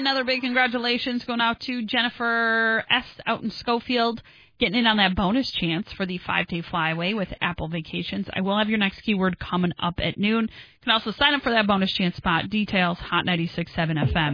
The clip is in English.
another big congratulations going out to Jennifer S. out in Schofield, getting in on that bonus chance for the 5-day flyaway with Apple Vacations. I will have your next keyword coming up at noon. You can also sign up for that bonus chance spot. Details, Hot 96.7 FM.